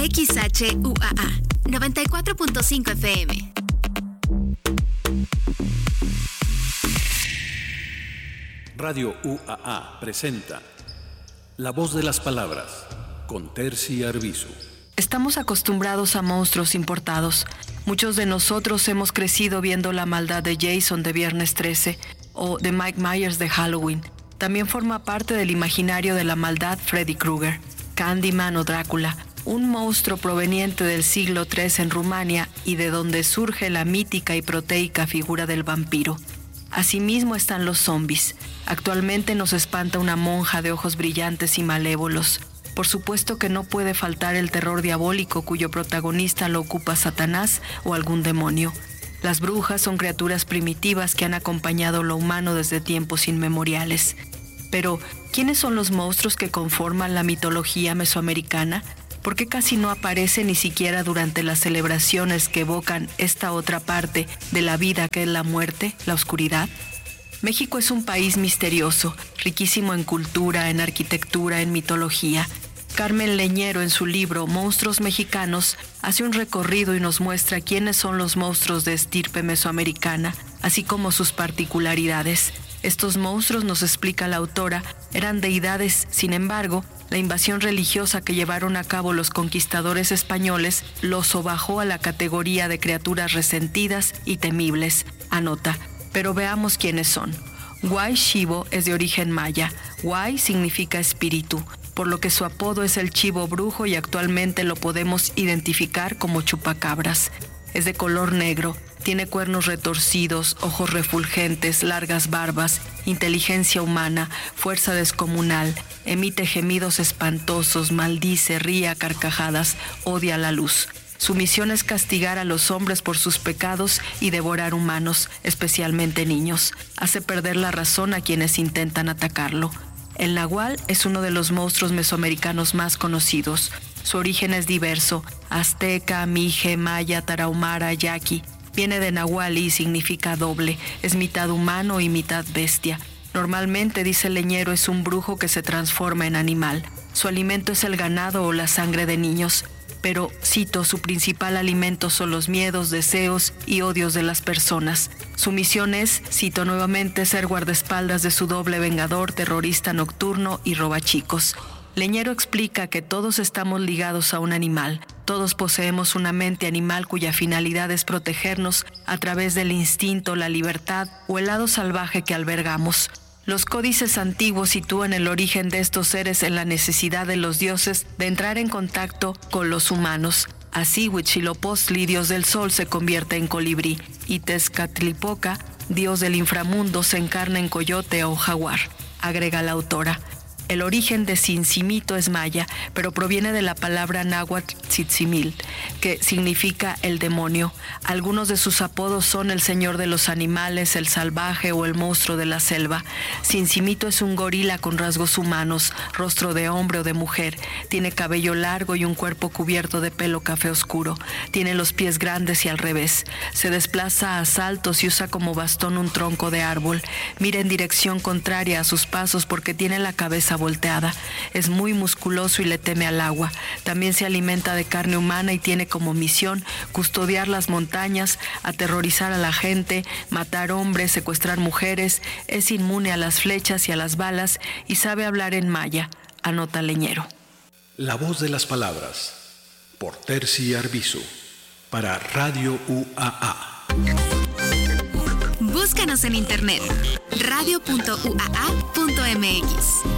XHUAA 94.5 FM. Radio UAA presenta La Voz de las Palabras con Terci Arbizu. Estamos acostumbrados a monstruos importados. Muchos de nosotros hemos crecido viendo la maldad de Jason de Viernes 13 o de Mike Myers de Halloween. También forma parte del imaginario de la maldad Freddy Krueger, Candyman o Drácula, un monstruo proveniente del siglo III en Rumania y de donde surge la mítica y proteica figura del vampiro. Asimismo están los zombies. Actualmente nos espanta una monja de ojos brillantes y malévolos. Por supuesto que no puede faltar el terror diabólico cuyo protagonista lo ocupa Satanás o algún demonio. Las brujas son criaturas primitivas que han acompañado lo humano desde tiempos inmemoriales. Pero, ¿quiénes son los monstruos que conforman la mitología mesoamericana? ¿Por qué casi no aparece ni siquiera durante las celebraciones que evocan esta otra parte de la vida que es la muerte, la oscuridad? México es un país misterioso, riquísimo en cultura, en arquitectura, en mitología. Carmen Leñero, en su libro Monstruos Mexicanos, hace un recorrido y nos muestra quiénes son los monstruos de estirpe mesoamericana, así como sus particularidades. Estos monstruos, nos explica la autora, eran deidades. Sin embargo, la invasión religiosa que llevaron a cabo los conquistadores españoles los sobajó a la categoría de criaturas resentidas y temibles. Anota, pero veamos quiénes son. Huay Chivo es de origen maya. Huay significa espíritu, por lo que su apodo es el chivo brujo y actualmente lo podemos identificar como chupacabras. Es de color negro, tiene cuernos retorcidos, ojos refulgentes, largas barbas, inteligencia humana, fuerza descomunal, emite gemidos espantosos, maldice, ríe a carcajadas, odia la luz. Su misión es castigar a los hombres por sus pecados y devorar humanos, especialmente niños. Hace perder la razón a quienes intentan atacarlo. El nahual es uno de los monstruos mesoamericanos más conocidos. Su origen es diverso: azteca, mije, maya, tarahumara, yaqui. Viene de nahuali y significa doble. Es mitad humano y mitad bestia. Normalmente, dice Leñero, es un brujo que se transforma en animal. Su alimento es el ganado o la sangre de niños. Pero, cito, su principal alimento son los miedos, deseos y odios de las personas. Su misión es, cito nuevamente, ser guardaespaldas de su doble vengador, terrorista nocturno y robachicos. Leñero explica que todos estamos ligados a un animal. Todos poseemos una mente animal cuya finalidad es protegernos a través del instinto, la libertad o el lado salvaje que albergamos. Los códices antiguos sitúan el origen de estos seres en la necesidad de los dioses de entrar en contacto con los humanos. Así, Huitzilopochtli, dios del sol, se convierte en colibrí, y Tezcatlipoca, dios del inframundo, se encarna en coyote o jaguar, agrega la autora. El origen de Cincimito es maya, pero proviene de la palabra náhuatl tzitzimil, que significa el demonio. Algunos de sus apodos son el señor de los animales, el salvaje o el monstruo de la selva. Cincimito es un gorila con rasgos humanos, rostro de hombre o de mujer. Tiene cabello largo y un cuerpo cubierto de pelo café oscuro. Tiene los pies grandes y al revés. Se desplaza a saltos y usa como bastón un tronco de árbol. Mira en dirección contraria a sus pasos porque tiene la cabeza volteada. Es muy musculoso y le teme al agua. También se alimenta de carne humana y tiene como misión custodiar las montañas, aterrorizar a la gente, matar hombres, secuestrar mujeres. Es inmune a las flechas y a las balas y sabe hablar en maya, anota Leñero. La Voz de las Palabras, por Terci Arbizu, para Radio UAA. Búscanos en internet radio.uaa.mx.